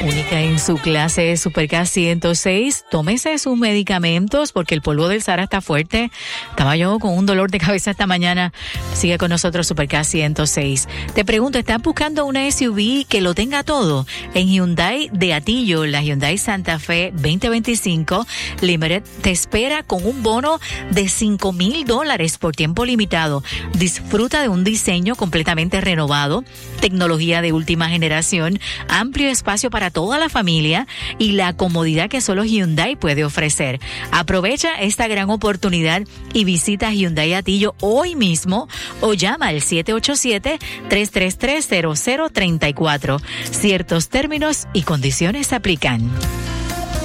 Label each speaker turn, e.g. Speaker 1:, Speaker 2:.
Speaker 1: Única en su clase Supercast 106. Tómese sus medicamentos porque el polvo del Sahara está fuerte. Estaba yo con un dolor de cabeza esta mañana. Sigue con nosotros Supercast 106. Te pregunto, ¿estás buscando una SUV que lo tenga todo? En Hyundai de Atillo, la Hyundai Santa Fe 2025 Limited te espera con un bono de $5,000 por tiempo limitado. Disfruta de un diseño completamente renovado, tecnología de última generación, amplio espacio para toda la familia y la comodidad que solo Hyundai puede ofrecer. Aprovecha esta gran oportunidad y visita Hyundai Atillo hoy mismo o llama al 787-333-0034. Ciertos términos y condiciones aplican.